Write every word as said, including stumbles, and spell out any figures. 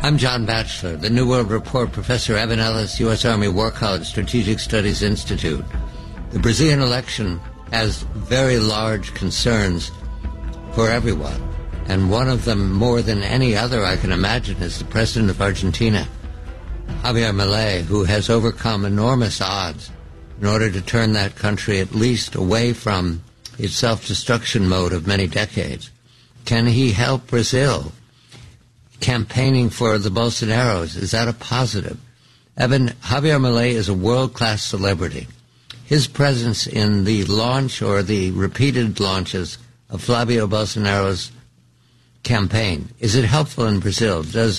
I'm John Batchelor, the New World Report Professor Evan Ellis, U S. Army War College Strategic Studies Institute. The Brazilian election has very large concerns for everyone, and one of them, more than any other I can imagine, is the president of Argentina, Javier Milei, who has overcome enormous odds in order to turn that country at least away from its self-destruction mode of many decades. Can he help Brazil? Campaigning for the Bolsonaros, is that a positive? Evan, Javier Milei is a world-class celebrity. His presence in the launch or the repeated launches of Flavio Bolsonaro's campaign, is it helpful in Brazil? Does